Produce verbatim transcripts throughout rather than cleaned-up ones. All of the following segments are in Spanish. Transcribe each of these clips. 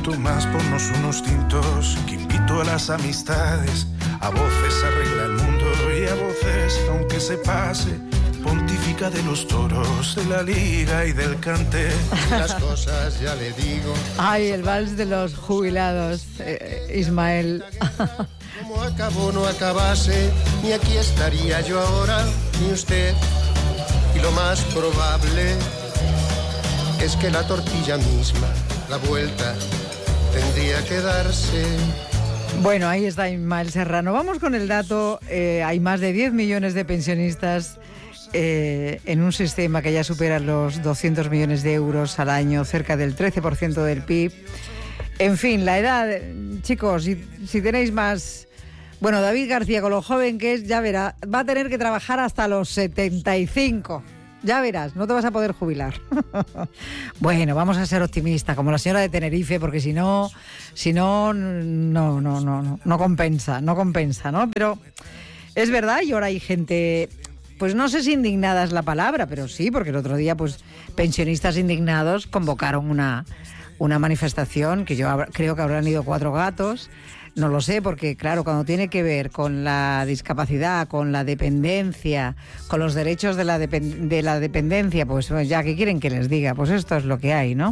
minuto más, ponnos unos tintos, que invito a las amistades. A voces arregla el mundo y a voces, aunque se pase, pontifica de los toros, de la liga y del cante. Las cosas ya le digo. Ay, el vals de los jubilados, eh, Ismael. Como acabó no acabase, ni aquí estaría yo ahora, ni usted. Y lo más probable es que la tortilla misma, la vuelta, tendría que darse. Bueno, ahí está Ismael Serrano. Vamos con el dato. Eh, hay más de diez millones de pensionistas eh, en un sistema que ya supera los doscientos millones de euros al año, cerca del trece por ciento del P I B. En fin, la edad, chicos, si, si tenéis más... Bueno, David García, con lo joven que es, ya verá, va a tener que trabajar hasta los setenta y cinco. Ya verás, no te vas a poder jubilar. Bueno, vamos a ser optimistas, como la señora de Tenerife, porque si no, si no, no, no, no, no, no compensa, no compensa, ¿no? Pero es verdad, y ahora hay gente, pues no sé si indignada es la palabra, pero sí, porque el otro día, pues, pensionistas indignados convocaron una, una manifestación, que yo creo que habrán ido cuatro gatos. No lo sé, porque claro, cuando tiene que ver con la discapacidad, con la dependencia, con los derechos de la, depend- de la dependencia, pues ya, ¿qué quieren que les diga? Pues esto es lo que hay, ¿no?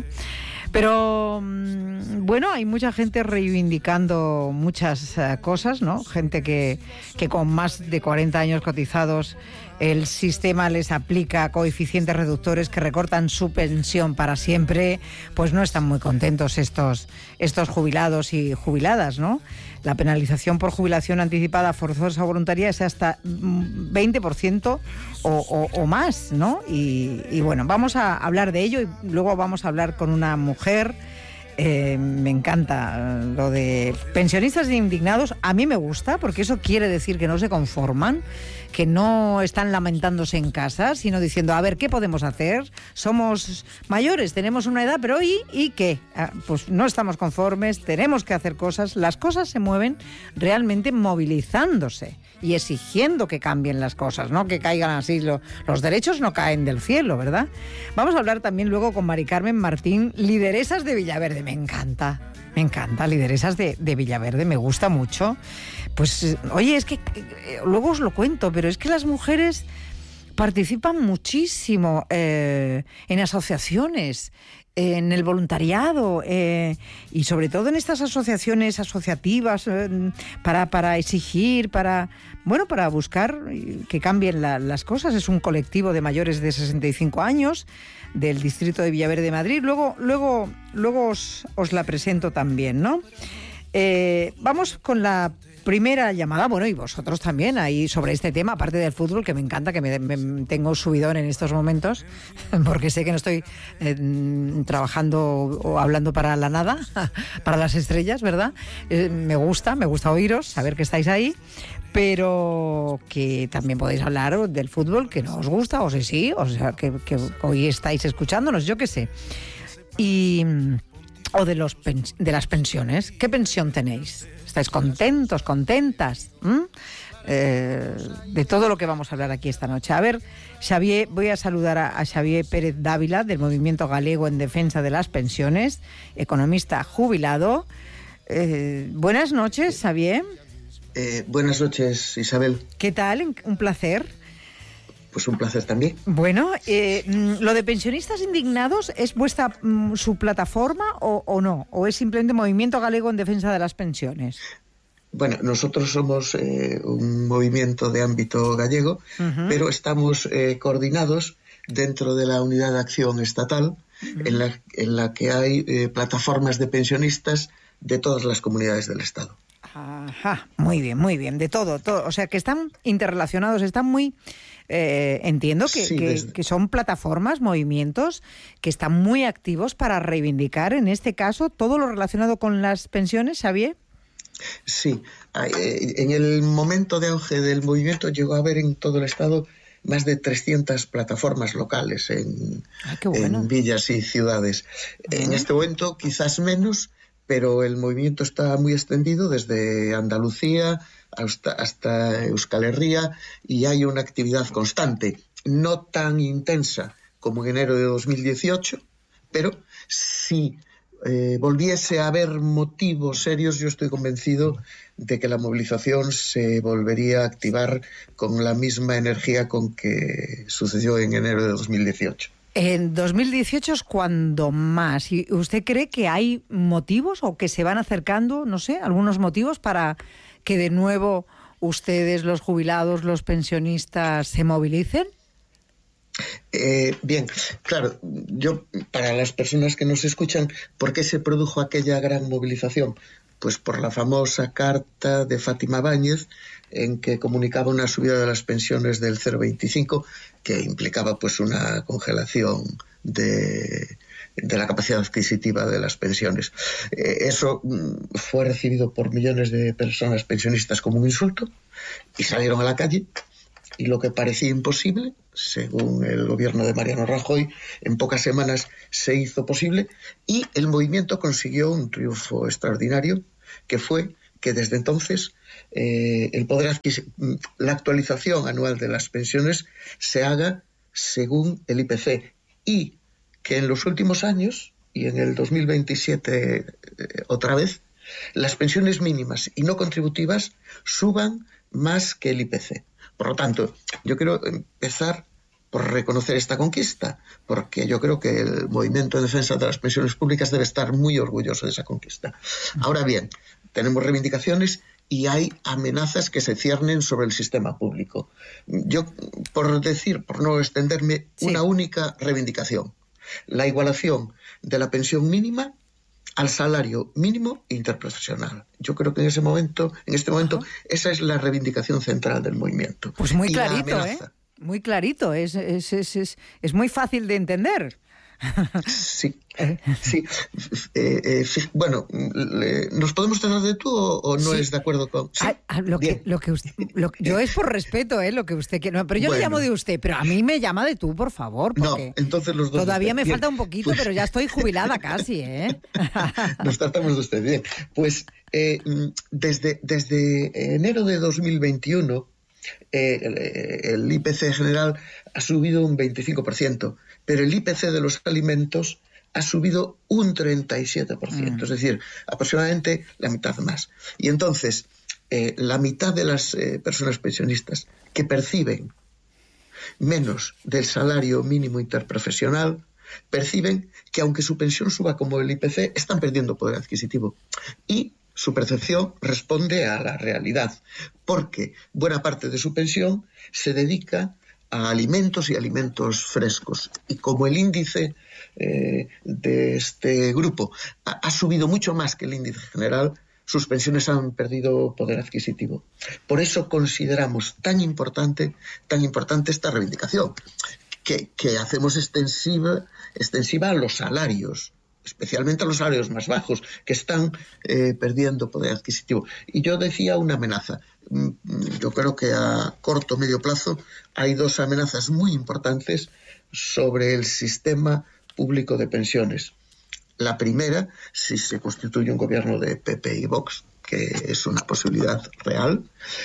Pero bueno, hay mucha gente reivindicando muchas uh, cosas, ¿no? Gente que, que con más de cuarenta años cotizados, el sistema les aplica coeficientes reductores que recortan su pensión para siempre, pues no están muy contentos estos, estos jubilados y jubiladas, ¿no? La penalización por jubilación anticipada forzosa o voluntaria es hasta veinte por ciento o, o, o más, ¿no? Y, y bueno, vamos a hablar de ello y luego vamos a hablar con una mujer. Eh, me encanta lo de pensionistas indignados. A mí me gusta, porque eso quiere decir que no se conforman, que no están lamentándose en casa, sino diciendo, a ver, ¿qué podemos hacer? Somos mayores, tenemos una edad, pero ¿y, y qué? Ah, pues no estamos conformes, tenemos que hacer cosas. Las cosas se mueven realmente movilizándose y exigiendo que cambien las cosas, no que caigan así. Lo, los derechos no caen del cielo, ¿verdad? Vamos a hablar también luego con Mari Carmen Martín, lideresas de Villaverde. Me encanta, me encanta, lideresas de, de Villaverde, me gusta mucho. Pues, oye, es que eh, luego os lo cuento, pero es que las mujeres participan muchísimo eh, en asociaciones, en el voluntariado eh, y sobre todo en estas asociaciones asociativas eh, para, para exigir, para bueno, para buscar que cambien la, las cosas. Es un colectivo de mayores de sesenta y cinco años del distrito de Villaverde de Madrid. Luego, luego, luego os, os la presento también, ¿no? Eh, vamos con la primera llamada, bueno, y vosotros también ahí sobre este tema, aparte del fútbol, que me encanta, que me, me tengo subidón en estos momentos, porque sé que no estoy eh, trabajando o hablando para la nada, para las estrellas, ¿verdad? Eh, me gusta, me gusta oíros, saber que estáis ahí, pero que también podéis hablar del fútbol, que no os gusta, o si sí, o sea, que, que hoy estáis escuchándonos, yo qué sé. Y... o de, los pens- de las pensiones. ¿Qué pensión tenéis? ¿Estáis contentos, contentas? ¿Mm? Eh, de todo lo que vamos a hablar aquí esta noche. A ver, Xavier, voy a saludar a, a Xavier Pérez Dávila, del Movimiento Galego en Defensa de las Pensiones, economista jubilado. Eh, buenas noches, Xavier. Eh, buenas noches, Isabel. ¿Qué tal? Un placer. Pues un placer también. Bueno, eh, ¿lo de pensionistas indignados es vuestra mm, su plataforma o, o no? ¿O es simplemente Movimiento Galego en Defensa de las Pensiones? Bueno, nosotros somos eh, un movimiento de ámbito gallego, uh-huh. pero estamos eh, coordinados dentro de la Unidad de Acción Estatal, uh-huh. en, la, en la que hay eh, plataformas de pensionistas de todas las comunidades del Estado. Ajá, muy bien, muy bien, de todo, todo. O sea, que están interrelacionados, están muy... Eh, entiendo que, sí, que, desde... que son plataformas, movimientos que están muy activos para reivindicar, en este caso, todo lo relacionado con las pensiones, ¿Xavier? Sí, en el momento de auge del movimiento llegó a haber en todo el Estado más de trescientas plataformas locales en, Ay, qué bueno. en villas y ciudades. Uh-huh. En este momento quizás menos, pero el movimiento está muy extendido desde Andalucía hasta, hasta Euskal Herria y hay una actividad constante, no tan intensa como en enero de dos mil dieciocho, pero sí eh, volviese a haber motivos serios, yo estoy convencido de que la movilización se volvería a activar con la misma energía con que sucedió en enero de dos mil dieciocho. En dos mil dieciocho es cuando más. ¿Y usted cree que hay motivos o que se van acercando, no sé, algunos motivos para que de nuevo ustedes, los jubilados, los pensionistas, se movilicen? Eh, bien, claro, yo, para las personas que nos escuchan, ¿por qué se produjo aquella gran movilización? Pues por la famosa carta de Fátima Báñez, en que comunicaba una subida de las pensiones del cero coma veinticinco, que implicaba pues una congelación de, de la capacidad adquisitiva de las pensiones. Eh, eso mm, fue recibido por millones de personas pensionistas como un insulto, y salieron a la calle, y lo que parecía imposible, según el gobierno de Mariano Rajoy, en pocas semanas se hizo posible, y el movimiento consiguió un triunfo extraordinario, que fue que desde entonces eh, el poder adquisitivo, la actualización anual de las pensiones se haga según el I P C, y que en los últimos años, y en el dos mil veintisiete eh, otra vez, las pensiones mínimas y no contributivas suban más que el I P C. Por lo tanto, yo quiero empezar por reconocer esta conquista, porque yo creo que el movimiento en defensa de las pensiones públicas debe estar muy orgulloso de esa conquista. Ahora bien, tenemos reivindicaciones y hay amenazas que se ciernen sobre el sistema público. Yo, por decir, por no extenderme, sí. Una única reivindicación: la igualación de la pensión mínima al salario mínimo interprofesional. Yo creo que en ese momento, en este momento, Ajá. esa es la reivindicación central del movimiento. Pues muy y clarito, ¿eh? Muy clarito, es, es, es, es, es muy fácil de entender. Sí, sí. Eh, eh, bueno, le, ¿nos podemos tratar de tú o, o no sí. es de acuerdo con...? ¿Sí? Ah, ah, lo, que, lo que usted, lo, yo es por respeto, ¿eh? Lo que usted quiere. No, pero yo bueno. le llamo de usted, pero a mí me llama de tú, por favor. Porque no, entonces los dos. Todavía me bien. falta un poquito, pues... pero ya estoy jubilada casi, ¿eh? Nos tratamos de usted, bien. Pues eh, desde, desde enero de dos mil veintiuno... Eh, el, el I P C general ha subido un veinticinco por ciento, pero el I P C de los alimentos ha subido un treinta y siete por ciento, mm. es decir, aproximadamente la mitad más. Y entonces, eh, la mitad de las eh, personas pensionistas que perciben menos del salario mínimo interprofesional perciben que aunque su pensión suba como el I P C, están perdiendo poder adquisitivo. Y su percepción responde a la realidad, porque buena parte de su pensión se dedica a alimentos y alimentos frescos. Y como el índice eh, de este grupo ha, ha subido mucho más que el índice general, sus pensiones han perdido poder adquisitivo. Por eso consideramos tan importante, tan importante esta reivindicación, que, que hacemos extensiva, extensiva a los salarios, especialmente a los salarios más bajos, que están eh, perdiendo poder adquisitivo. Y yo decía una amenaza. Yo creo que a corto o medio plazo hay dos amenazas muy importantes sobre el sistema público de pensiones. La primera, si se constituye un gobierno de P P y Vox, que es una posibilidad real,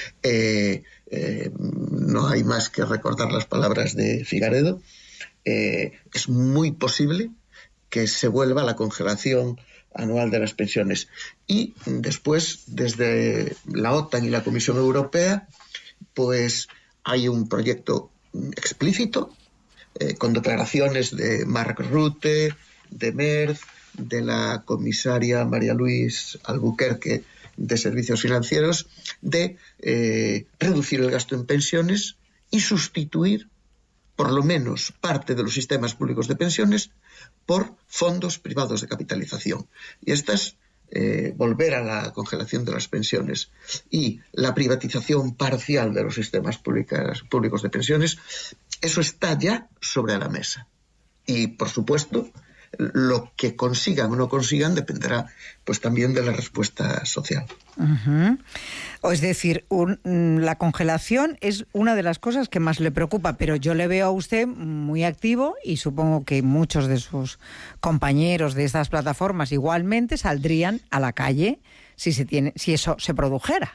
eh, eh, no hay más que recordar las palabras de Figaredo, eh, es muy posible que se vuelva a la congelación anual de las pensiones. Y después, desde la OTAN y la Comisión Europea, pues hay un proyecto explícito, eh, con declaraciones de Mark Rutte, de Merz, de la comisaria María Luis Albuquerque de Servicios Financieros, de eh, reducir el gasto en pensiones y sustituir por lo menos parte de los sistemas públicos de pensiones por fondos privados de capitalización. Y esta es eh, volver a la congelación de las pensiones y la privatización parcial de los sistemas públicas, públicos de pensiones. Eso está ya sobre la mesa. Y, por supuesto, lo que consigan o no consigan dependerá pues también de la respuesta social. Uh-huh. O es decir, un, la congelación es una de las cosas que más le preocupa, pero yo le veo a usted muy activo y supongo que muchos de sus compañeros de estas plataformas igualmente saldrían a la calle si, se tiene, si eso se produjera.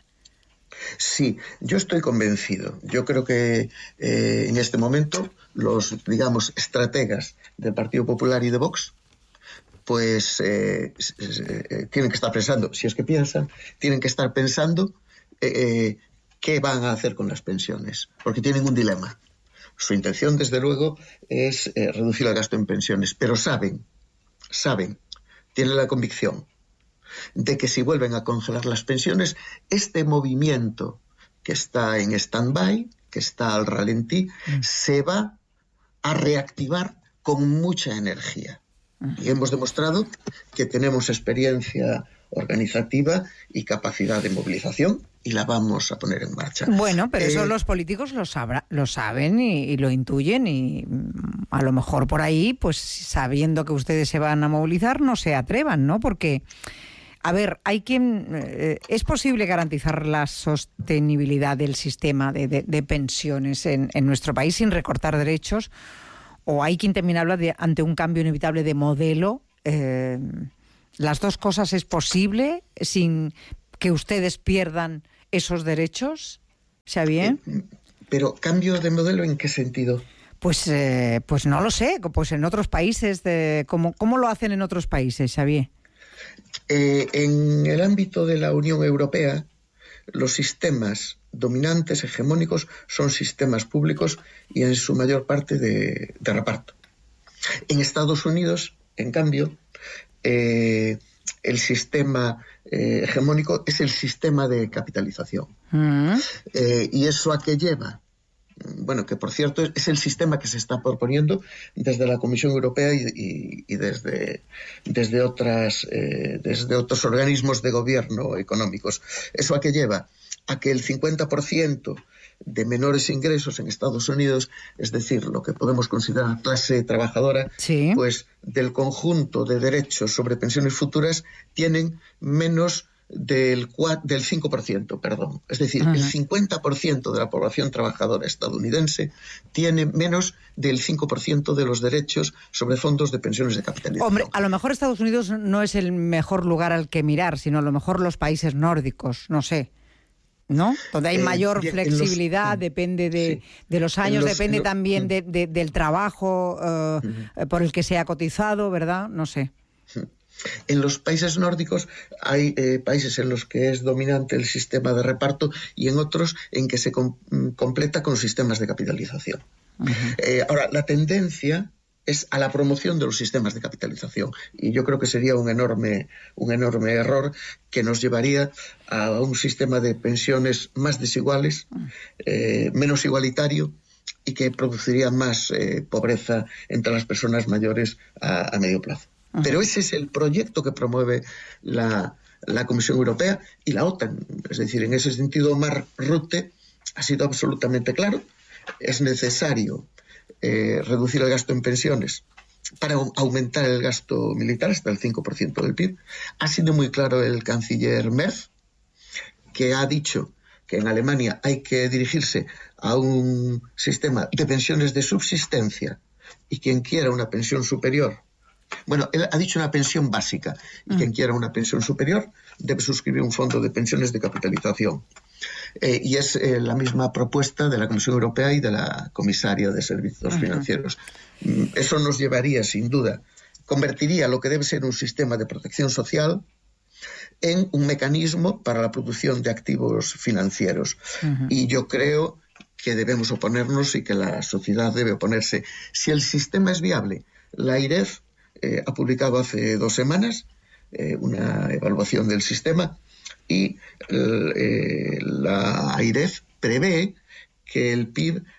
Sí, yo estoy convencido. Yo creo que eh, en este momento los, digamos, estrategas del Partido Popular y de Vox pues eh, eh, tienen que estar pensando, si es que piensan, tienen que estar pensando eh, qué van a hacer con las pensiones, porque tienen un dilema. Su intención, desde luego, es eh, reducir el gasto en pensiones, pero saben, saben, tienen la convicción de que si vuelven a congelar las pensiones, este movimiento que está en stand-by, que está al ralentí, mm. se va a reactivar con mucha energía. Mm. Y hemos demostrado que tenemos experiencia organizativa y capacidad de movilización y la vamos a poner en marcha. Bueno, pero eh, eso los políticos lo, sabra, lo saben y, y lo intuyen y a lo mejor por ahí, pues sabiendo que ustedes se van a movilizar, no se atrevan, ¿no? Porque... A ver, hay quien eh, ¿es posible garantizar la sostenibilidad del sistema de, de, de pensiones en, en nuestro país sin recortar derechos? ¿O hay quien también habla de ante un cambio inevitable de modelo? Eh, ¿Las dos cosas es posible sin que ustedes pierdan esos derechos? ¿Xavier? Eh, pero, ¿cambio de modelo en qué sentido? Pues, eh, pues no lo sé, pues en otros países, de, ¿cómo, cómo lo hacen en otros países, Xavier? Eh, en el ámbito de la Unión Europea, los sistemas dominantes, hegemónicos, son sistemas públicos y en su mayor parte de, de reparto. En Estados Unidos, en cambio, eh, el sistema eh, hegemónico es el sistema de capitalización. Mm. Eh, ¿Y eso a qué lleva? Bueno, que por cierto es el sistema que se está proponiendo desde la Comisión Europea y, y, y desde, desde, otras, eh, desde otros organismos de gobierno económicos. ¿Eso a qué lleva? A que el cincuenta por ciento de menores ingresos en Estados Unidos, es decir, lo que podemos considerar clase trabajadora, sí. pues del conjunto de derechos sobre pensiones futuras tienen menos del, del cinco por ciento, perdón. Es decir, uh-huh. el cincuenta por ciento de la población trabajadora estadounidense tiene menos del cinco por ciento de los derechos sobre fondos de pensiones de capitalización. Hombre, a lo mejor Estados Unidos no es el mejor lugar al que mirar, sino a lo mejor los países nórdicos, no sé. ¿No? Donde hay eh, mayor bien, flexibilidad, los, depende de, sí. de los años, los, depende los, también uh, de, de, del trabajo uh, uh-huh. por el que se ha cotizado, ¿verdad? No sé. Uh-huh. En los países nórdicos hay eh, países en los que es dominante el sistema de reparto y en otros en que se com- completa con sistemas de capitalización. Uh-huh. Eh, ahora, la tendencia es a la promoción de los sistemas de capitalización y yo creo que sería un enorme, un enorme error que nos llevaría a un sistema de pensiones más desiguales, eh, menos igualitario y que produciría más eh, pobreza entre las personas mayores a, a medio plazo. Uh-huh. Pero ese es el proyecto que promueve la, la Comisión Europea y la OTAN. Es decir, en ese sentido, Mark Rutte ha sido absolutamente claro. Es necesario eh, reducir el gasto en pensiones para aumentar el gasto militar hasta el cinco por ciento del P I B. Ha sido muy claro el canciller Merz, que ha dicho que en Alemania hay que dirigirse a un sistema de pensiones de subsistencia y quien quiera una pensión superior, bueno, él ha dicho una pensión básica y mm. quien quiera una pensión superior debe suscribir un fondo de pensiones de capitalización. Eh, y es eh, la misma propuesta de la Comisión Europea y de la Comisaria de Servicios uh-huh. Financieros. Eso nos llevaría, sin duda, convertiría lo que debe ser un sistema de protección social en un mecanismo para la producción de activos financieros. Uh-huh. Y yo creo que debemos oponernos y que la sociedad debe oponerse. Si el sistema es viable, la AIREF eh, ha publicado hace dos semanas eh, una evaluación del sistema y eh, la AIREF prevé que el P I B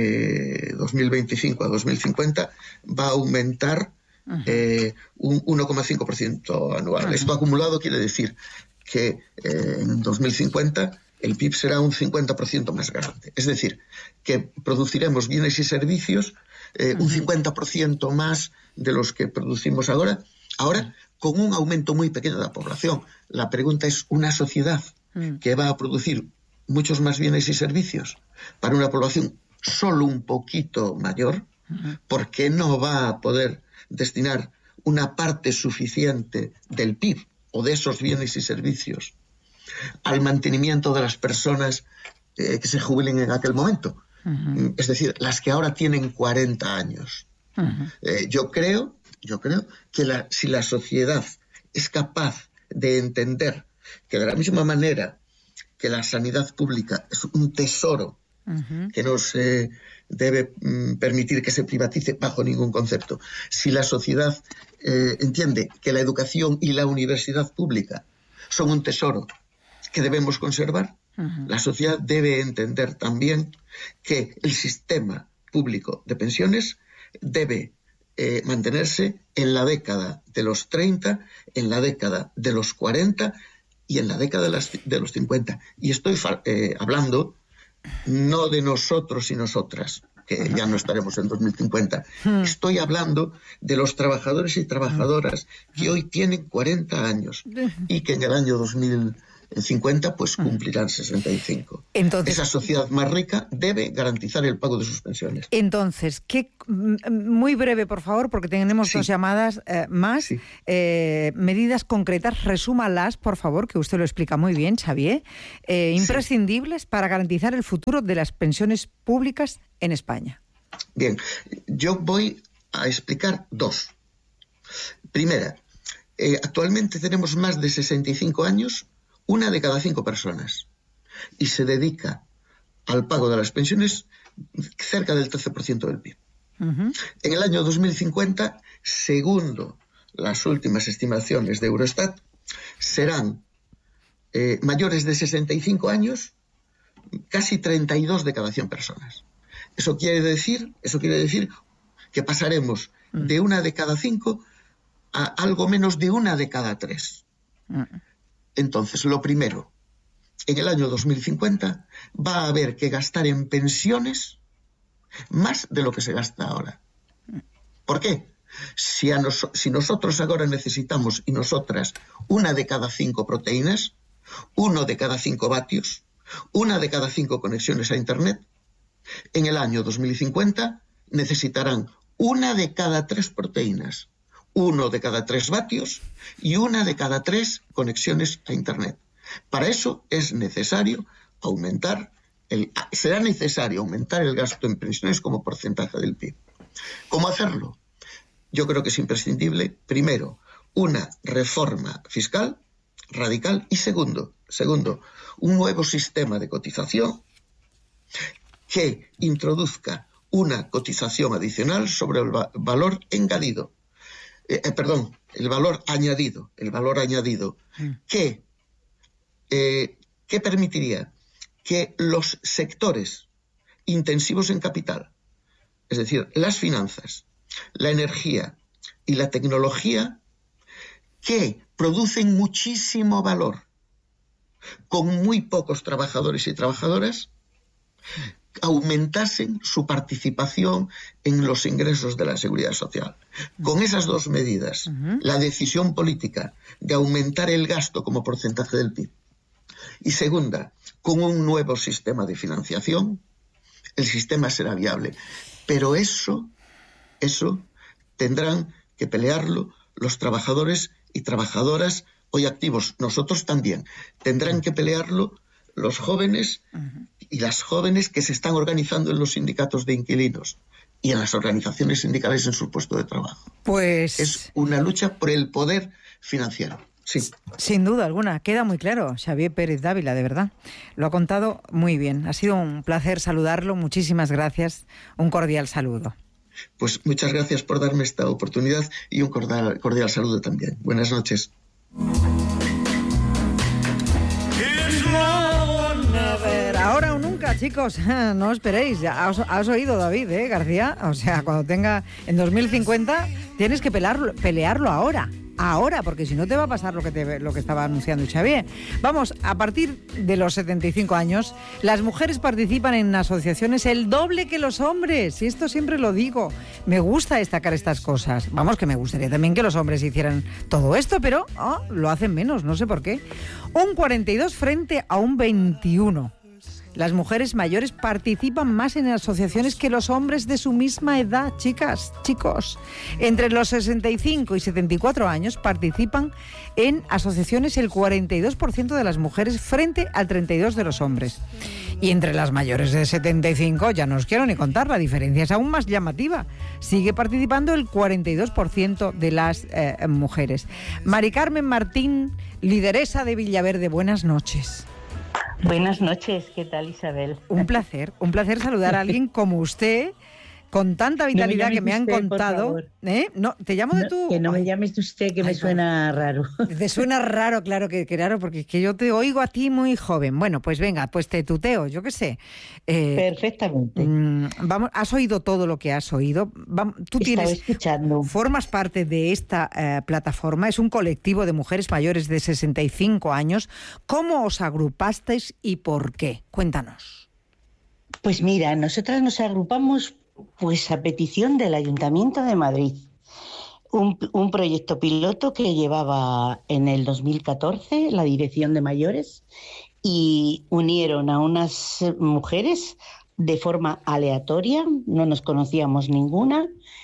de dos mil veinticinco a dos mil cincuenta va a aumentar uh-huh. eh, un uno coma cinco por ciento anual. Uh-huh. Esto acumulado quiere decir que eh, en dos mil cincuenta el P I B será un cincuenta por ciento más grande. Es decir, que produciremos bienes y servicios eh, uh-huh. un cincuenta por ciento más de los que producimos ahora. Ahora, con un aumento muy pequeño de la población. La pregunta es, ¿una sociedad mm. que va a producir muchos más bienes y servicios para una población solo un poquito mayor, mm. ¿por qué no va a poder destinar una parte suficiente del P I B o de esos bienes y servicios al mantenimiento de las personas eh, que se jubilen en aquel momento? Mm-hmm. Es decir, las que ahora tienen cuarenta años. Mm-hmm. Eh, yo creo yo creo que la, si la sociedad es capaz de entender que de la misma manera que la sanidad pública es un tesoro uh-huh. que no se debe mm, permitir que se privatice bajo ningún concepto, si la sociedad eh, entiende que la educación y la universidad pública son un tesoro que debemos conservar, uh-huh. la sociedad debe entender también que el sistema público de pensiones debe eh, mantenerse en la década de los treinta, en la década de los cuarenta y en la década de, las, de los cincuenta. Y estoy eh, hablando no de nosotros y nosotras, que ya no estaremos en dos mil cincuenta. Estoy hablando de los trabajadores y trabajadoras que hoy tienen cuarenta años y que en el año dos mil cincuenta pues cumplirán sesenta y cinco. Entonces, esa sociedad más rica debe garantizar el pago de sus pensiones. Entonces, ¿qué, muy breve, por favor, porque tenemos sí. dos llamadas eh, más. Sí. Eh, medidas concretas, resúmalas, por favor, que usted lo explica muy bien, Xavier. Eh, imprescindibles sí. para garantizar el futuro de las pensiones públicas en España. Bien, yo voy a explicar dos. Primera, eh, actualmente tenemos más de sesenta y cinco años. Una de cada cinco personas, y se dedica al pago de las pensiones cerca del trece por ciento del P I B. Uh-huh. En el año dos mil cincuenta, segundo las últimas estimaciones de Eurostat, serán eh, mayores de sesenta y cinco años casi treinta y dos de cada cien personas. Eso quiere decir, eso quiere decir que pasaremos uh-huh. de una de cada cinco a algo menos de una de cada tres. Uh-huh. Entonces, lo primero, en el año dos mil cincuenta va a haber que gastar en pensiones más de lo que se gasta ahora. ¿Por qué? Si, a nos, si nosotros ahora necesitamos, y nosotras, una de cada cinco proteínas, uno de cada cinco vatios, una de cada cinco conexiones a Internet, en el año dos mil cincuenta necesitarán una de cada tres proteínas, uno de cada tres vatios y una de cada tres conexiones a Internet. Para eso es necesario aumentar, el, será necesario aumentar el gasto en pensiones como porcentaje del P I B. ¿Cómo hacerlo? Yo creo que es imprescindible, primero, una reforma fiscal radical y segundo, segundo, un nuevo sistema de cotización que introduzca una cotización adicional sobre el va- valor añadido. Eh, perdón, el valor añadido, el valor añadido, mm. que, eh, que permitiría que los sectores intensivos en capital, es decir, las finanzas, la energía y la tecnología, que producen muchísimo valor con muy pocos trabajadores y trabajadoras, aumentasen su participación en los ingresos de la seguridad social. Con esas dos medidas, uh-huh. la decisión política de aumentar el gasto como porcentaje del P I B y segunda, con un nuevo sistema de financiación, el sistema será viable. Pero eso, eso tendrán que pelearlo los trabajadores y trabajadoras hoy activos. Nosotros también. Tendrán que pelearlo los jóvenes uh-huh. y las jóvenes que se están organizando en los sindicatos de inquilinos y en las organizaciones sindicales en su puesto de trabajo. Pues es una lucha por el poder financiero. Sí. Sin duda alguna, queda muy claro, Xavier Pérez Dávila, de verdad. Lo ha contado muy bien. Ha sido un placer saludarlo. Muchísimas gracias. Un cordial saludo. Pues muchas gracias por darme esta oportunidad y un cordial, cordial saludo también. Buenas noches. Ahora o nunca, chicos, no esperéis. Ya has, has oído, David, ¿eh, García? O sea, cuando tenga en dos mil cincuenta tienes que pelearlo, pelearlo ahora. Ahora, porque si no te va a pasar lo que, te, lo que estaba anunciando Xavier. Vamos, a partir de los setenta y cinco años, las mujeres participan en asociaciones el doble que los hombres. Y esto siempre lo digo. Me gusta destacar estas cosas. Vamos, que me gustaría también que los hombres hicieran todo esto, pero oh, lo hacen menos, no sé por qué. Un cuarenta y dos frente a un veintiuno. Las mujeres mayores participan más en asociaciones que los hombres de su misma edad, chicas, chicos. Entre los sesenta y cinco y setenta y cuatro años participan en asociaciones el cuarenta y dos por ciento de las mujeres frente al treinta y dos por ciento de los hombres. Y entre las mayores de setenta y cinco, ya no os quiero ni contar, la diferencia es aún más llamativa. Sigue participando el cuarenta y dos por ciento de las eh, mujeres. Mari Carmen Martín, lideresa de Villaverde, buenas noches. Buenas noches, ¿qué tal, Isabel? Un placer, un placer saludar a alguien como usted, con tanta vitalidad no me que me han usted, contado. ¿Eh? No, te llamo de no, tú. Que no Ay. me llames de usted, que Ay, me suena raro. Te suena raro, claro que claro, porque es que yo te oigo a ti muy joven. Bueno, pues venga, pues te tuteo, yo qué sé. Eh, Perfectamente. Mmm, vamos, has oído todo lo que has oído. Vamos, tú Estaba tienes, escuchando. formas parte de esta eh, plataforma. Es un colectivo de mujeres mayores de sesenta y cinco años. ¿Cómo os agrupasteis y por qué? Cuéntanos. Pues mira, nosotras nos agrupamos pues a petición del Ayuntamiento de Madrid. Un, un proyecto piloto que llevaba en el dos mil catorce la Dirección de Mayores y unieron a unas mujeres de forma aleatoria, no nos conocíamos ninguna,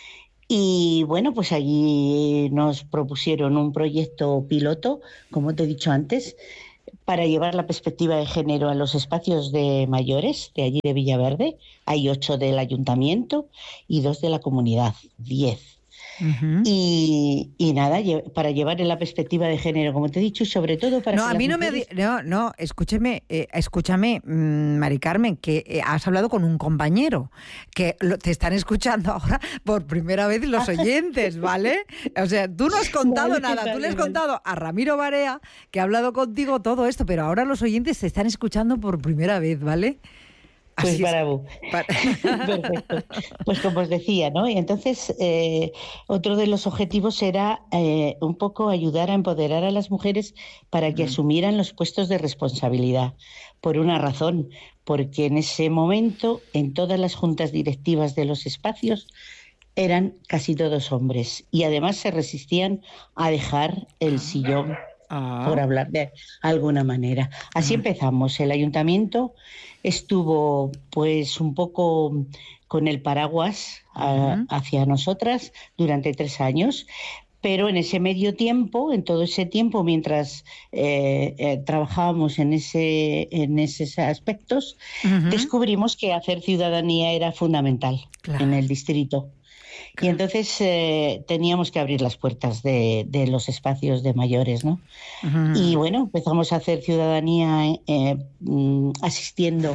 y bueno, pues allí nos propusieron un proyecto piloto, como te he dicho antes, para llevar la perspectiva de género a los espacios de mayores de allí de Villaverde. Hay ocho del ayuntamiento y dos de la comunidad, diez. Uh-huh. Y, y nada, para llevar en la perspectiva de género, como te he dicho, y sobre todo para... No, que a mí las no mujeres... me... No, no, escúchame, eh, escúchame, mmm, Mari Carmen, que eh, has hablado con un compañero, que lo, te están escuchando ahora por primera vez los oyentes, ¿vale? O sea, tú no has contado vale, nada, vale, tú le has vale. contado a Ramiro Barea que ha hablado contigo todo esto, pero ahora los oyentes te están escuchando por primera vez, ¿vale? Pues para vos. Perfecto. Pues como os decía, ¿no? Y entonces eh, otro de los objetivos era eh, un poco ayudar a empoderar a las mujeres para que mm. asumieran los puestos de responsabilidad. Por una razón, porque en ese momento, en todas las juntas directivas de los espacios, eran casi todos hombres. Y además se resistían a dejar el sillón, ah. por hablar de alguna manera. Así ah. empezamos. El ayuntamiento estuvo pues un poco con el paraguas a, uh-huh. hacia nosotras durante tres años, pero en ese medio tiempo, en todo ese tiempo, mientras eh, eh, trabajábamos en ese en esos aspectos, uh-huh. descubrimos que hacer ciudadanía era fundamental claro. en el distrito. Y entonces eh, teníamos que abrir las puertas de, de los espacios de mayores, ¿no? Uh-huh. Y bueno, empezamos a hacer ciudadanía eh, asistiendo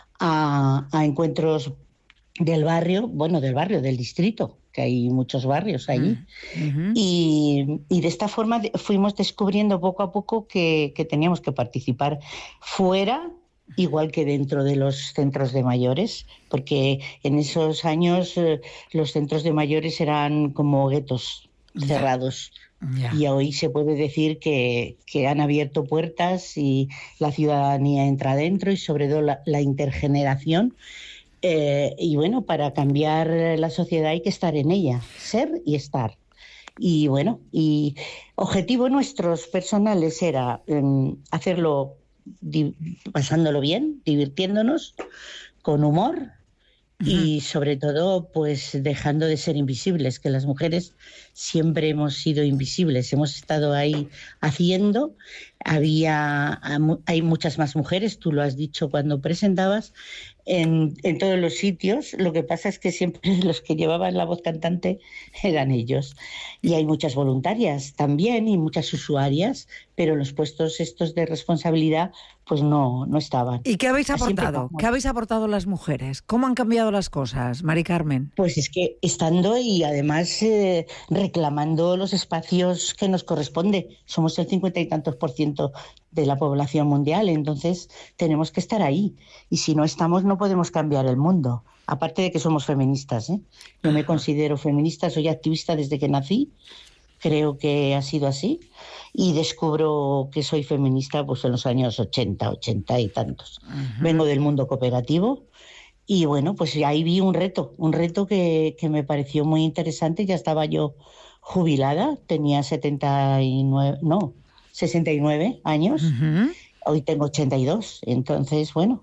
a, a encuentros del barrio, bueno, del barrio, del distrito, que hay muchos barrios allí. Uh-huh. Y, y de esta forma fuimos descubriendo poco a poco que, que teníamos que participar fuera, igual que dentro de los centros de mayores, porque en esos años eh, los centros de mayores eran como guetos cerrados. Yeah. Y hoy se puede decir que, que han abierto puertas y la ciudadanía entra dentro y sobre todo la, la intergeneración. Eh, y bueno, para cambiar la sociedad hay que estar en ella, ser y estar. Y bueno, y objetivo nuestros personales era eh, hacerlo Di- pasándolo bien, divirtiéndonos, con humor uh-huh. y sobre todo pues dejando de ser invisibles, que las mujeres siempre hemos sido invisibles, hemos estado ahí haciendo, había hay muchas más mujeres, tú lo has dicho cuando presentabas, en, en todos los sitios, lo que pasa es que siempre los que llevaban la voz cantante eran ellos. Y hay muchas voluntarias también y muchas usuarias, pero los puestos estos de responsabilidad pues no, no estaban. ¿Y qué habéis aportado? ¿Qué habéis aportado las mujeres? ¿Cómo han cambiado las cosas, Mari Carmen? Pues es que estando y además eh, reclamando los espacios que nos corresponde. Somos el cincuenta y tantos por ciento de la población mundial, entonces tenemos que estar ahí. Y si no estamos, no podemos cambiar el mundo. Aparte de que somos feministas, ¿eh? Yo me considero feminista, soy activista desde que nací, creo que ha sido así, y descubro que soy feminista pues en los años ochenta, ochenta y tantos. Uh-huh. Vengo del mundo cooperativo y bueno, pues ahí vi un reto, un reto que, que me pareció muy interesante. Ya estaba yo jubilada, tenía setenta y nueve, no, sesenta y nueve años, uh-huh. Hoy tengo ochenta y dos, entonces bueno,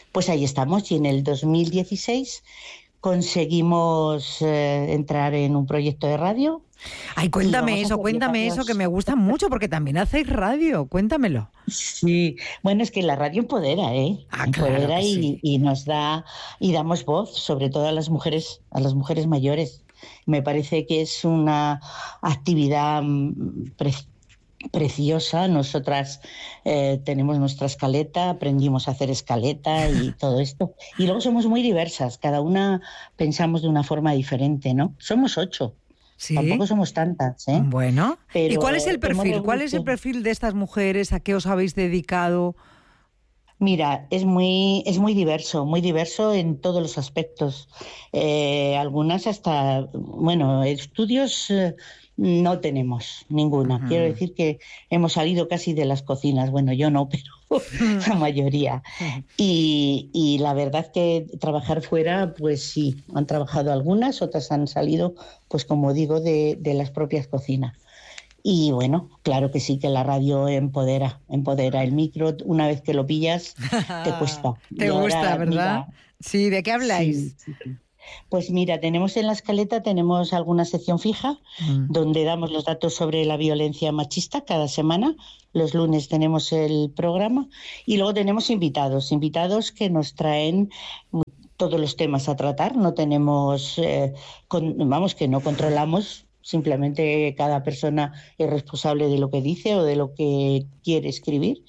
Pues ahí estamos, y en el dos mil dieciséis conseguimos eh, entrar en un proyecto de radio. Ay, cuéntame eso, cuéntame eso, que me gusta mucho, porque también hacéis radio, cuéntamelo. Sí, bueno, es que la radio empodera, ¿eh? Ah, empodera claro que y, sí. y nos da, y damos voz, sobre todo a las mujeres, a las mujeres mayores. Me parece que es una actividad mm, pre- preciosa. Nosotras eh, tenemos nuestra escaleta, aprendimos a hacer escaleta y todo esto. Y luego somos muy diversas, cada una pensamos de una forma diferente, ¿no? Somos ocho. Sí. Tampoco somos tantas, ¿eh? Bueno. Pero ¿Y cuál es el perfil? hemos ¿Cuál es el perfil de estas mujeres? ¿A qué os habéis dedicado? Mira, es muy, es muy diverso, muy diverso en todos los aspectos. Eh, algunas hasta, bueno, estudios eh, no tenemos ninguna. Ujú. Quiero decir que hemos salido casi de las cocinas. Bueno, yo no, pero la mayoría. Y, y la verdad que trabajar fuera, pues sí, han trabajado algunas, otras han salido, pues como digo, de, de las propias cocinas. Y bueno, claro que sí, que la radio empodera, empodera. El micro, una vez que lo pillas, te cuesta. Te Y ahora, gusta, ¿verdad? mira, Sí, ¿de qué habláis? sí, sí. Pues mira, tenemos en la escaleta, tenemos alguna sección fija Mm. donde damos los datos sobre la violencia machista cada semana. Los lunes tenemos el programa y luego tenemos invitados, invitados que nos traen todos los temas a tratar. No tenemos, eh, con, vamos, que no controlamos. Simplemente cada persona es responsable de lo que dice o de lo que quiere escribir.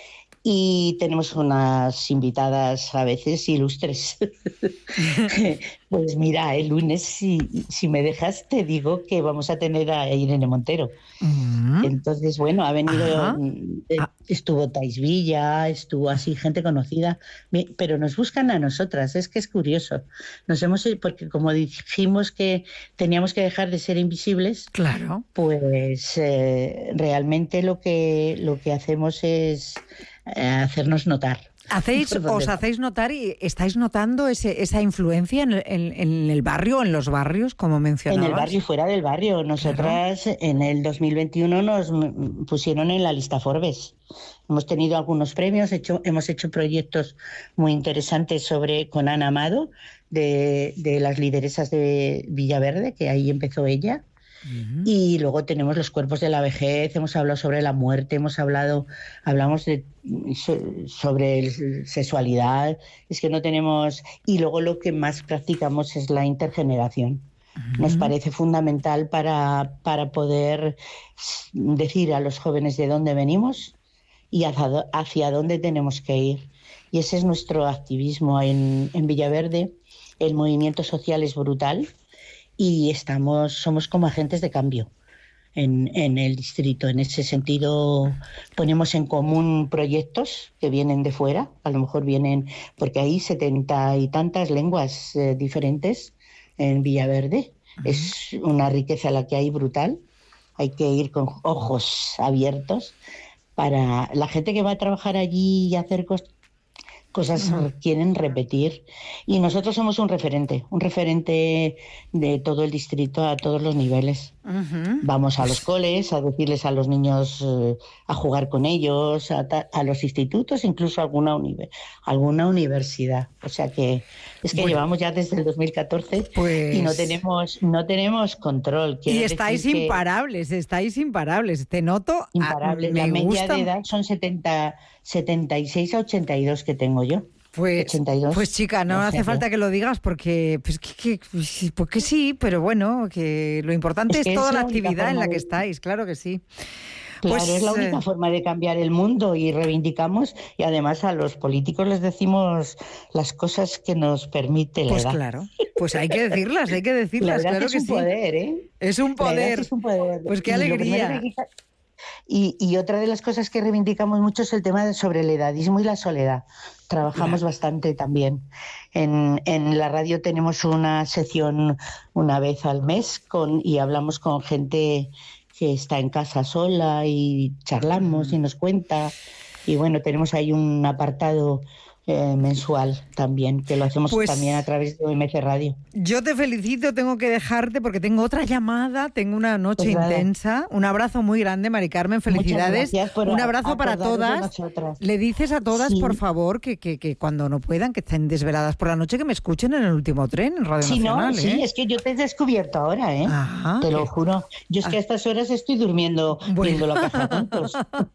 Y tenemos unas invitadas a veces ilustres. Pues mira, el lunes, si, si me dejas, te digo que vamos a tener a Irene Montero. Mm. Entonces, bueno, ha venido, Ajá. eh, Ah. estuvo Thais Villa, estuvo así gente conocida, Mi- pero nos buscan a nosotras, es que es curioso. Nos hemos, porque como dijimos que teníamos que dejar de ser invisibles, Claro. pues eh, realmente lo que, lo que hacemos es eh, hacernos notar. ¿Hacéis, Por donde os va. hacéis notar y estáis notando ese, esa influencia en el, en- en el barrio, en los barrios, como mencionabas? En el barrio y fuera del barrio. Nosotras en el dos mil veintiuno nos m- pusieron en la lista Forbes. Hemos tenido algunos premios, hecho, hemos hecho proyectos muy interesantes sobre con Ana Amado, de, de las lideresas de Villaverde, que ahí empezó ella. Ujú. Y luego tenemos los cuerpos de la vejez, hemos hablado sobre la muerte, hemos hablado, hablamos de, so- sobre el- sexualidad, es que no tenemos, y luego lo que más practicamos es la intergeneración. Nos parece fundamental para, para poder s- decir a los jóvenes de dónde venimos y hacia, dó- hacia dónde tenemos que ir. Y ese es nuestro activismo en, en Villaverde. El movimiento social es brutal y estamos, somos como agentes de cambio en, en el distrito. En ese sentido, ponemos en común proyectos que vienen de fuera, a lo mejor vienen, porque hay setenta y tantas lenguas eh, diferentes en Villaverde. Uh-huh. Es una riqueza la que hay brutal. Hay que ir con ojos abiertos para la gente que va a trabajar allí y hacer cosas. Cosas uh-huh. quieren repetir. Y nosotros somos un referente, un referente de todo el distrito a todos los niveles. Uh-huh. Vamos a los coles, a decirles a los niños, eh, a jugar con ellos, a, ta- a los institutos, incluso a alguna, uni- alguna universidad. O sea que es que bueno, llevamos ya desde el dos mil catorce pues... y no tenemos, no tenemos control. Quiero y estáis imparables, que... estáis imparables. Te noto. Imparables. A, me La media gusta... de edad son setenta, setenta y seis a ochenta y dos que tengo yo. Pues, ochenta y dos. Pues chica, no, no hace falta que lo digas porque, pues que, que, porque sí, pero bueno, que lo importante es, que es toda es la, la actividad en la que de... estáis, claro que sí. Claro, pues, es la única eh... forma de cambiar el mundo y reivindicamos y además a los políticos les decimos las cosas que nos permite la pues edad. Pues claro, pues hay que decirlas, hay que decirlas, la claro es que un sí. Poder, ¿eh? Es un poder, es un poder. Pues qué y alegría. Y, y otra de las cosas que reivindicamos mucho es el tema de sobre el edadismo y la soledad. Trabajamos claro. bastante también. En, en la radio tenemos una sección una vez al mes con, y hablamos con gente que está en casa sola y charlamos mm. y nos cuenta. Y bueno, tenemos ahí un apartado eh, mensual también, que lo hacemos pues, también a través de O M C Radio. Yo te felicito, tengo que dejarte porque tengo otra llamada, tengo una noche pues intensa. Un abrazo muy grande, Mari Carmen, felicidades. Por un abrazo para todas. Le dices a todas, sí. por favor, que, que, que cuando no puedan, que estén desveladas por la noche, que me escuchen en el último tren, en Radio sí, Nacional. No, ¿eh? Sí, es que yo te he descubierto ahora, ¿eh? Ajá, te lo juro. Yo es que a estas horas estoy durmiendo bueno. viendo la caja de tontos.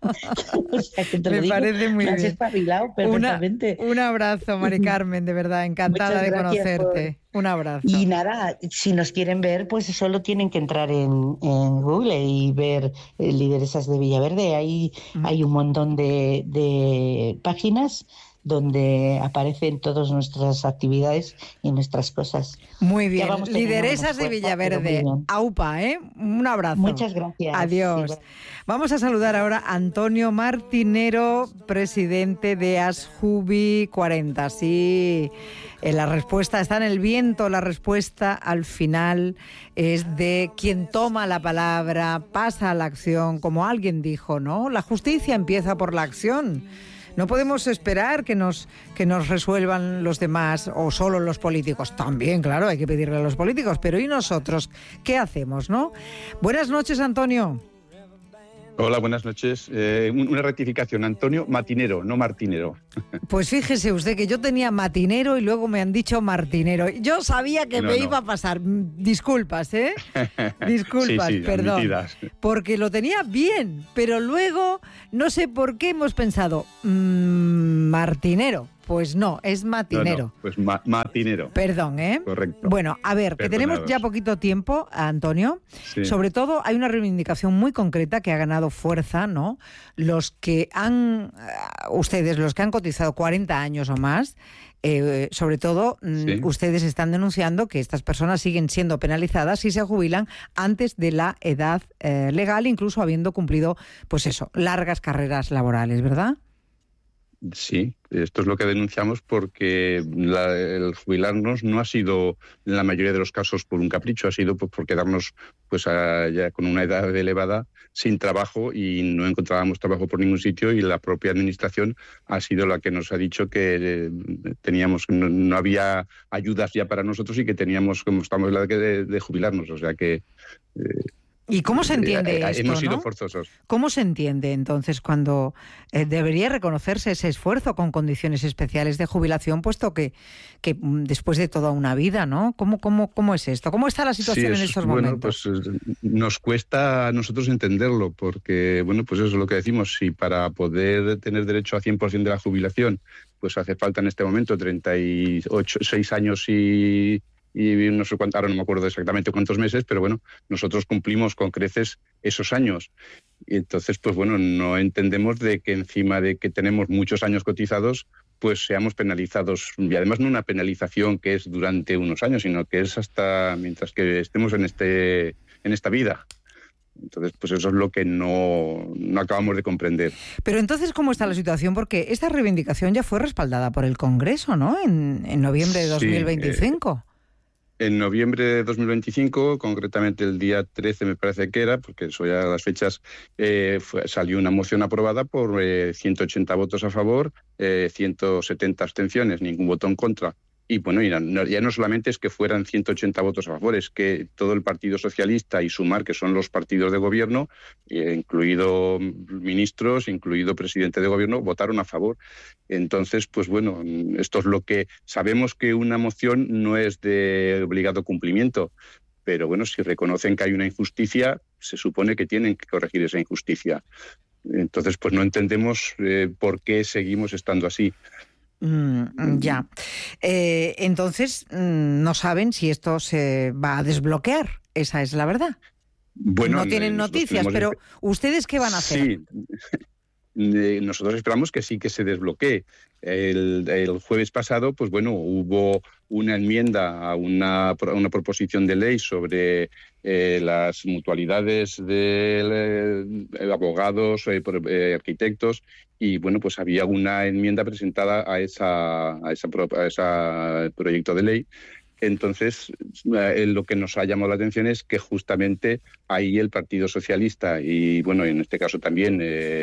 O sea, que te me lo digo, parece muy me bien. Has espabilado perfectamente. Una, un abrazo, Mari Carmen, de verdad, encantada de conocerte. Por... Un abrazo. Y nada, si nos quieren ver, pues solo tienen que entrar en, en Google y ver eh, Lideresas de Villaverde. Ahí mm. hay un montón de, de páginas donde aparecen todas nuestras actividades y nuestras cosas. Muy bien. Lideresas de Villaverde. AUPA, ¿eh? Un abrazo. Muchas gracias. Adiós. Sí, bueno. Vamos a saludar ahora a Antonio Martinero, presidente de Asjubi cuarenta. Sí, la respuesta está en el viento. La respuesta al final es de quien toma la palabra, pasa a la acción, como alguien dijo, ¿no? La justicia empieza por la acción. No podemos esperar que nos, que nos resuelvan los demás o solo los políticos. También, claro, hay que pedirle a los políticos, pero ¿y nosotros qué hacemos, no? Buenas noches, Antonio. Hola, buenas noches. Eh, una rectificación, Antonio Matinero, no Martinero. Pues fíjese usted que yo tenía Matinero y luego me han dicho Martinero. Yo sabía que no, me no. iba a pasar. Disculpas, ¿eh? Disculpas, sí, sí, perdón. Admitidas. Porque lo tenía bien, pero luego no sé por qué hemos pensado mmm, Martinero. Pues no, es matinero. No, no, pues ma- matinero. Perdón, ¿eh? Correcto. Bueno, a ver, que tenemos ya poquito tiempo, Antonio. Sí. Sobre todo hay una reivindicación muy concreta que ha ganado fuerza, ¿no? Los que han, uh, ustedes, los que han cotizado cuarenta años o más, eh, sobre todo, sí. ustedes están denunciando que estas personas siguen siendo penalizadas si se jubilan antes de la edad eh, legal, incluso habiendo cumplido, pues eso, largas carreras laborales, ¿verdad? Sí, esto es lo que denunciamos porque la, el jubilarnos no ha sido en la mayoría de los casos por un capricho, ha sido pues, por quedarnos pues, a, ya con una edad elevada sin trabajo y no encontrábamos trabajo por ningún sitio y la propia administración ha sido la que nos ha dicho que eh, teníamos no, no había ayudas ya para nosotros y que teníamos, como estamos en la edad de, de jubilarnos, o sea que... Eh, ¿Y cómo se entiende eh, esto, Hemos sido ¿no? forzosos. ¿Cómo se entiende entonces cuando eh, debería reconocerse ese esfuerzo con condiciones especiales de jubilación, puesto que, que después de toda una vida, ¿no? ¿Cómo, cómo, cómo es esto? ¿Cómo está la situación sí, en estos bueno, momentos? Pues nos cuesta a nosotros entenderlo, porque, bueno, pues eso es lo que decimos. Si para poder tener derecho a cien por ciento de la jubilación, pues hace falta en este momento treinta y ocho, seis años y... y no sé cuánto, ahora no me acuerdo exactamente cuántos meses, pero bueno, nosotros cumplimos con creces esos años. Y entonces, pues bueno, no entendemos de que encima de que tenemos muchos años cotizados, pues seamos penalizados. Y además no una penalización que es durante unos años, sino que es hasta mientras que estemos en este en esta vida. Entonces, pues eso es lo que no, no acabamos de comprender. Pero entonces, ¿cómo está la situación? Porque esta reivindicación ya fue respaldada por el Congreso, ¿no? En, en noviembre de dos mil veinticinco. Sí, eh... En noviembre de dos mil veinticinco, concretamente el día trece me parece que era, porque eso ya las fechas, eh, fue, salió una moción aprobada por eh, ciento ochenta votos a favor, eh, ciento setenta abstenciones, ningún voto en contra. Y bueno, ya no, ya no solamente es que fueran ciento ochenta votos a favor, es que todo el Partido Socialista y Sumar, que son los partidos de gobierno, eh, incluido ministros, incluido presidente de gobierno, votaron a favor. Entonces, pues bueno, esto es lo que... Sabemos que una moción no es de obligado cumplimiento, pero bueno, si reconocen que hay una injusticia, se supone que tienen que corregir esa injusticia. Entonces, pues no entendemos eh, por qué seguimos estando así. Mm, ya. Eh, entonces, no saben si esto se va a desbloquear. Esa es la verdad. Bueno, no tienen noticias, pero ¿ustedes qué van a hacer? Sí. Nosotros esperamos que sí que se desbloquee. El, el jueves pasado, pues bueno, hubo una enmienda a una, a una proposición de ley sobre eh, las mutualidades de eh, abogados, eh, eh, arquitectos, y bueno, pues había una enmienda presentada a esa a esa, a ese proyecto de ley. Entonces, eh, lo que nos ha llamado la atención es que justamente ahí el Partido Socialista y, bueno, en este caso también... Eh,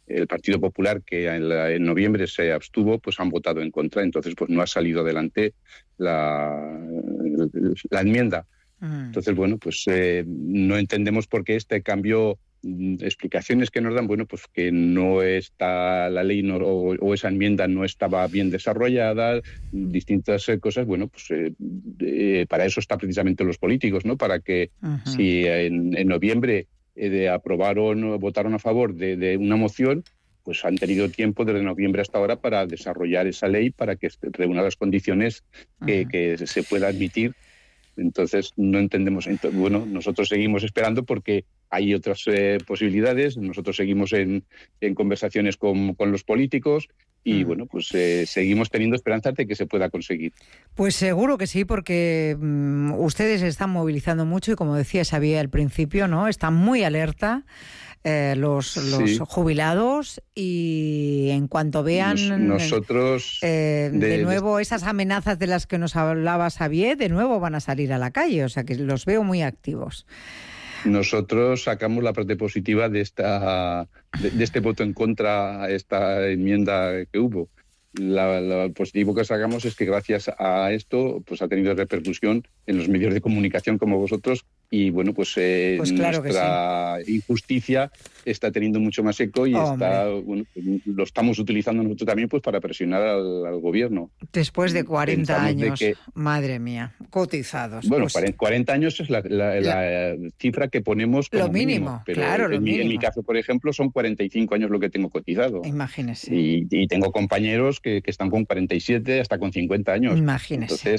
el Partido Popular, que en, la, en noviembre se abstuvo, pues han votado en contra. Entonces, pues no ha salido adelante la, la enmienda. Mm. Entonces, bueno, pues eh, no entendemos por qué este cambio, explicaciones que nos dan, bueno, pues que no está la ley no, o, o esa enmienda no estaba bien desarrollada, distintas eh, cosas, bueno, pues eh, eh, para eso están precisamente los políticos, ¿no? Para que uh-huh. si en, en noviembre eh, aprobaron, votaron a favor de, de una moción, pues han tenido tiempo desde noviembre hasta ahora para desarrollar esa ley, para que reúna las condiciones que, uh-huh. que se pueda admitir. Entonces no entendemos. Entonces, bueno, nosotros seguimos esperando porque hay otras eh, posibilidades. Nosotros seguimos en, en conversaciones con, con los políticos y mm. bueno, pues eh, seguimos teniendo esperanzas de que se pueda conseguir. Pues seguro que sí, porque um, ustedes están movilizando mucho y, como decía Xavier al principio, ¿no? Están muy alerta. Eh, los, los sí. jubilados, y en cuanto vean nos, nosotros eh, de, de nuevo esas amenazas de las que nos hablaba Xavier, de nuevo van a salir a la calle, o sea que los veo muy activos. Nosotros sacamos la parte positiva de esta de, de este voto en contra a esta enmienda que hubo. La, la, el positivo que sacamos es que gracias a esto pues ha tenido repercusión en los medios de comunicación como vosotros, y bueno, pues, eh, pues claro nuestra sí. injusticia está teniendo mucho más eco y oh, está, bueno, pues, lo estamos utilizando nosotros también pues para presionar al, al gobierno. Después de cuarenta Pensamos años, de que, madre mía, cotizados. Bueno, pues, cuarenta años es la, la, la, la cifra que ponemos como lo mínimo, mínimo, pero claro, en, lo mi, mínimo. en mi caso, por ejemplo, son cuarenta y cinco años lo que tengo cotizado. Imagínese. Y, y tengo compañeros que, que están con cuarenta y siete hasta con cincuenta años. Imagínese. Entonces,